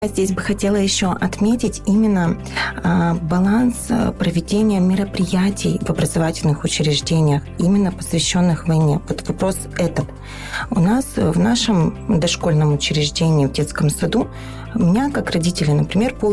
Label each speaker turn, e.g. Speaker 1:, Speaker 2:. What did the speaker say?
Speaker 1: Здесь бы хотела еще отметить именно баланс проведения мероприятий в образовательных учреждениях, именно посвященных войне. Вот вопрос этот. У нас в нашем дошкольном учреждении, в детском саду, у меня, как родители, например, по